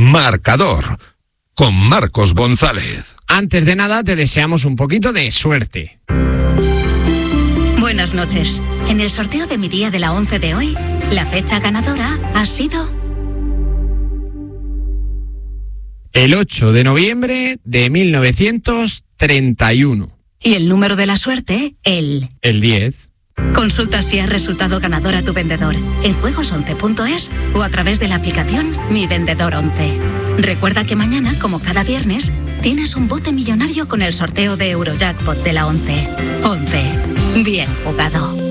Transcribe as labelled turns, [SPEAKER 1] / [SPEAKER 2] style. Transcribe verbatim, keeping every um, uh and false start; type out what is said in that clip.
[SPEAKER 1] Marcador, con Marcos González.
[SPEAKER 2] Antes de nada, te deseamos un poquito de suerte.
[SPEAKER 3] Buenas noches. En el sorteo de mi día de la once de hoy, la fecha ganadora ha sido...
[SPEAKER 2] el ocho de noviembre de mil novecientos treinta y uno.
[SPEAKER 3] Y el número de la suerte, el...
[SPEAKER 2] el diez.
[SPEAKER 3] Consulta si has resultado ganador a tu vendedor en juegos once punto es o a través de la aplicación Mi Vendedor once. Recuerda que mañana, como cada viernes, tienes un bote millonario con el sorteo de Eurojackpot de la once. once. Bien jugado.